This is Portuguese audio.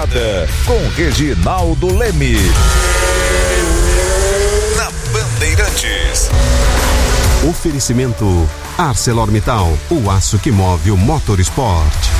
Morada, com Reginaldo Leme. Na Bandeirantes. Oferecimento ArcelorMittal, o aço que move o Motorsport.